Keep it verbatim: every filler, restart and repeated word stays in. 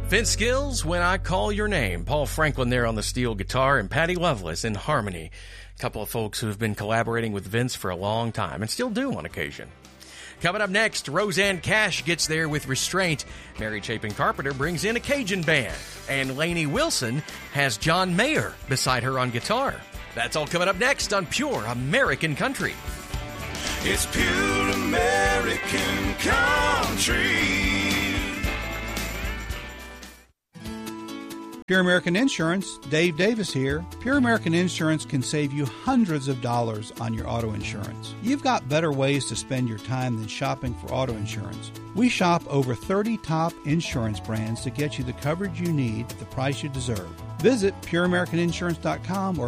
Vince Skills, When I Call Your Name. Paul Franklin there on the steel guitar and Patty Loveless in harmony. A couple of folks who have been collaborating with Vince for a long time and still do on occasion. Coming up next, Roseanne Cash gets there with Restraint. Mary Chapin Carpenter brings in a Cajun band. And Lainey Wilson has John Mayer beside her on guitar. That's all coming up next on Pure American Country. It's Pure American Country. Pure American Insurance, Dave Davis here. Pure American Insurance can save you hundreds of dollars on your auto insurance. You've got better ways to spend your time than shopping for auto insurance. We shop over thirty top insurance brands to get you the coverage you need at the price you deserve. Visit pure american insurance dot com or